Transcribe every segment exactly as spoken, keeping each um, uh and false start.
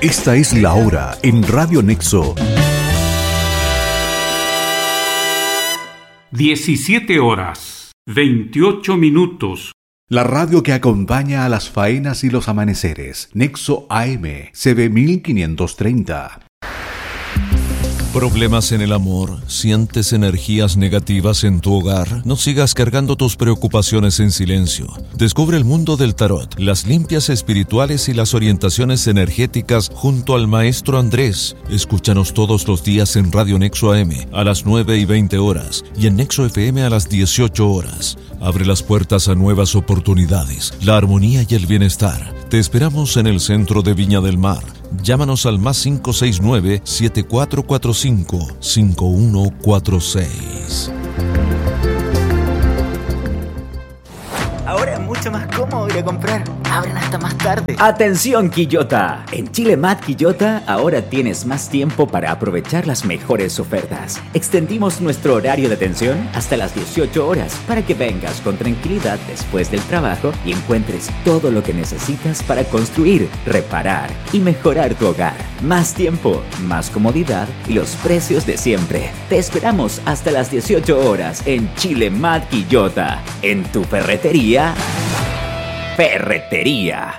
Esta es la hora en Radio Nexo. diecisiete horas, veintiocho minutos. La radio que acompaña a las faenas y los amaneceres. Nexo A M, C B mil quinientos treinta. ¿Problemas en el amor? ¿Sientes energías negativas en tu hogar? No sigas cargando tus preocupaciones en silencio. Descubre el mundo del tarot, las limpias espirituales y las orientaciones energéticas junto al maestro Andrés. Escúchanos todos los días en Radio Nexo A M a las nueve y veinte horas y en Nexo F M a las dieciocho horas. Abre las puertas a nuevas oportunidades, la armonía y el bienestar. Te esperamos en el centro de Viña del Mar. Llámanos al más cinco seis nueve, siete cuatro cuatro cinco, cinco uno cuatro seis. Ahora es mucho más cómodo ir a comprar. Abren hasta más tarde. ¡Atención, Quillota! En Chile Mat Quillota ahora tienes más tiempo para aprovechar las mejores ofertas. Extendimos nuestro horario de atención hasta las dieciocho horas para que vengas con tranquilidad después del trabajo y encuentres todo lo que necesitas para construir, reparar y mejorar tu hogar. Más tiempo, más comodidad y los precios de siempre. Te esperamos hasta las dieciocho horas en Chile Mat Quillota, en tu ferretería. Ferretería.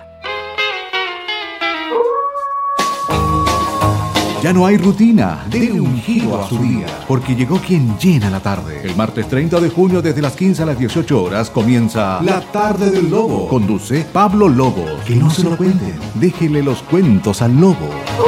Ya no hay rutina, dele un giro a su día, porque llegó quien llena la tarde. El martes treinta de junio desde las quince a las dieciocho horas comienza La Tarde del Lobo. Conduce Pablo Lobo. Que no se lo cuenten, déjele los cuentos al lobo.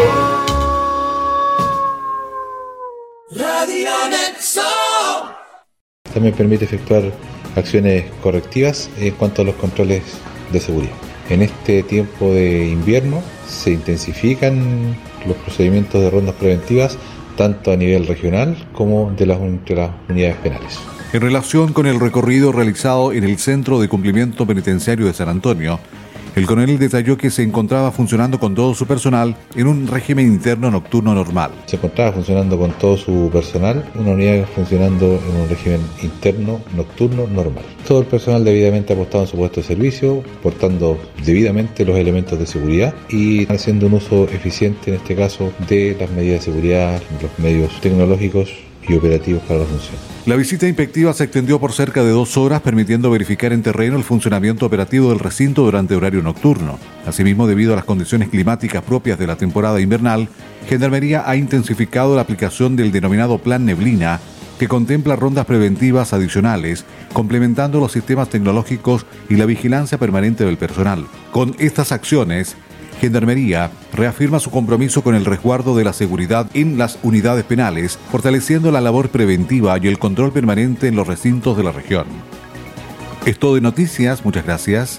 Radio Nexo. También permite efectuar acciones correctivas en cuanto a los controles de seguridad. En este tiempo de invierno se intensifican los procedimientos de rondas preventivas tanto a nivel regional como de las, de las unidades penales. En relación con el recorrido realizado en el Centro de Cumplimiento Penitenciario de San Antonio, el coronel detalló que se encontraba funcionando con todo su personal en un régimen interno nocturno normal. Se encontraba funcionando con todo su personal, una unidad funcionando en un régimen interno nocturno normal. Todo el personal debidamente apostado en su puesto de servicio, portando debidamente los elementos de seguridad y haciendo un uso eficiente, en este caso, de las medidas de seguridad, los medios tecnológicos y operativos para la función. La visita inspectiva se extendió por cerca de dos horas, permitiendo verificar en terreno el funcionamiento operativo del recinto durante horario nocturno. Asimismo, debido a las condiciones climáticas propias de la temporada invernal, Gendarmería ha intensificado la aplicación del denominado Plan Neblina, que contempla rondas preventivas adicionales, complementando los sistemas tecnológicos y la vigilancia permanente del personal. Con estas acciones, Gendarmería reafirma su compromiso con el resguardo de la seguridad en las unidades penales, fortaleciendo la labor preventiva y el control permanente en los recintos de la región. Es todo de noticias, muchas gracias.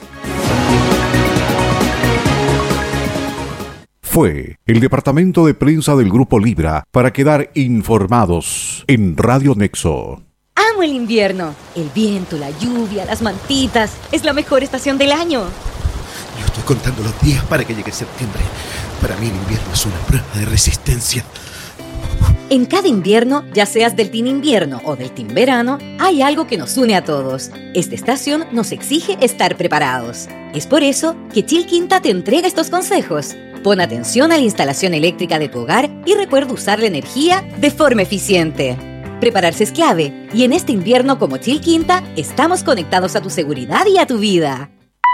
Fue el departamento de prensa del Grupo Libra para quedar informados en Radio Nexo. Amo el invierno, el viento, la lluvia, las mantitas, es la mejor estación del año. Yo estoy contando los días para que llegue septiembre. Para mí el invierno es una prueba de resistencia. En cada invierno, ya seas del team invierno o del team verano, hay algo que nos une a todos. Esta estación nos exige estar preparados. Es por eso que Chilquinta te entrega estos consejos. Pon atención a la instalación eléctrica de tu hogar y recuerda usar la energía de forma eficiente. Prepararse es clave, y en este invierno como Chilquinta, estamos conectados a tu seguridad y a tu vida.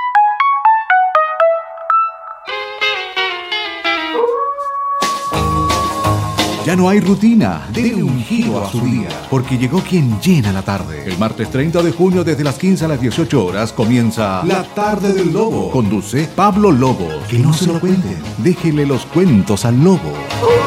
Ya no hay rutina, dele un giro a su día, porque llegó quien llena la tarde. El martes treinta de junio desde las quince a las dieciocho horas comienza La Tarde del Lobo. Conduce Pablo Lobo. Que no se lo cuenten, déjele los cuentos al lobo.